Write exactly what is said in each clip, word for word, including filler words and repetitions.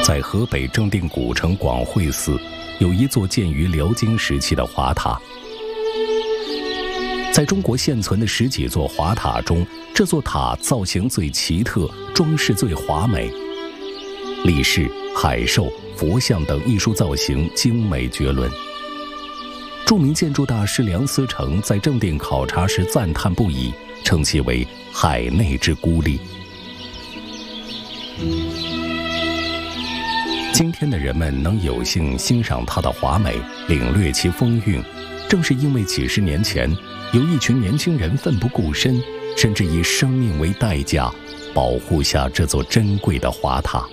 在河北正定古城广惠寺，有一座建于辽金时期的华塔。在中国现存的十几座华塔中，这座塔造型最奇特，装饰最华美，力士、海兽、佛像等艺术造型精美绝伦。著名建筑大师梁思成在正定考察时赞叹不已，称其为海内之孤立。今天的人们能有幸欣赏它的华美，领略其风韵，正是因为几十年前有一群年轻人奋不顾身，甚至以生命为代价，保护下这座珍贵的华塔。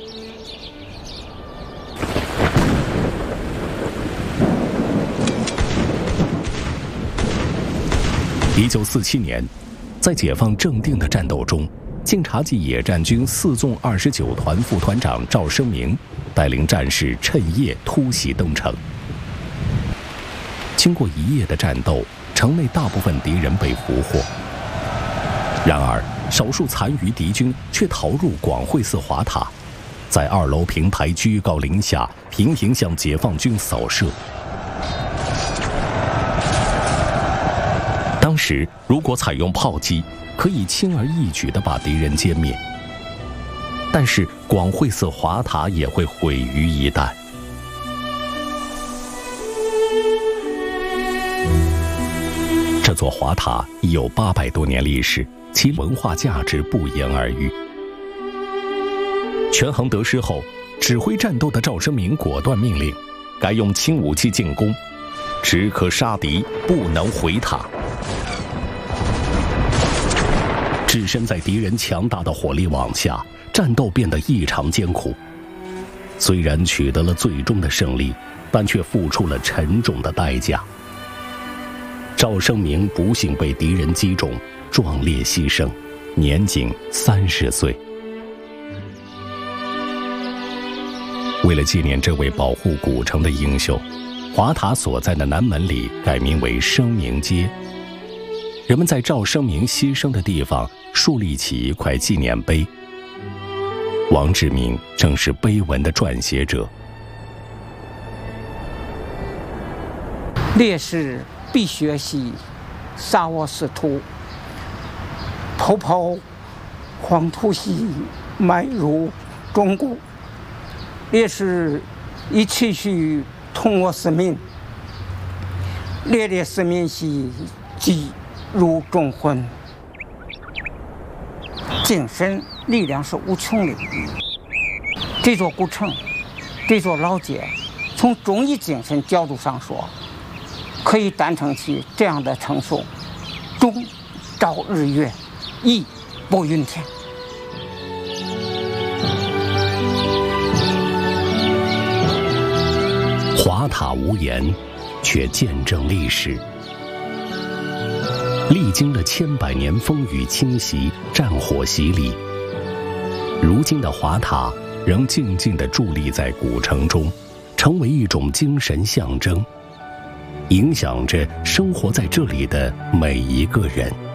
一九四七年，在解放正定的战斗中，晋察冀野战军四纵二十九团副团长赵生明带领战士趁夜突袭登城。经过一夜的战斗，城内大部分敌人被俘获。然而，少数残余敌军却逃入广惠寺华塔，在二楼平台居高临下，频频向解放军扫射。当时，如果采用炮击，可以轻而易举地把敌人歼灭。但是，广惠寺华塔也会毁于一旦。这座华塔已有八百多年历史，其文化价值不言而喻。权衡得失后，指挥战斗的赵生明果断命令，改用轻武器进攻，只可杀敌，不能回塔。置身在敌人强大的火力网下，战斗变得异常艰苦。虽然取得了最终的胜利，但却付出了沉重的代价。赵生明不幸被敌人击中，壮烈牺牲，年仅三十岁。为了纪念这位保护古城的英雄，华塔所在的南门里改名为生明街。人们在赵生明牺牲的地方树立起一块纪念碑。王志明正是碑文的撰写者。 烈士必学习，杀我使徒，头抛黄土兮，埋入中国。烈士以气血同我使命，烈烈使命兮，即入中魂。精神力量是无穷的。这座古城，这座老街，从忠义精神角度上说，可以担承起这样的称颂：忠照日月，义播云天。 华塔无言，却见证历史。历经了千百年风雨侵袭、战火洗礼，如今的华塔仍静静地伫立在古城中，成为一种精神象征，影响着生活在这里的每一个人。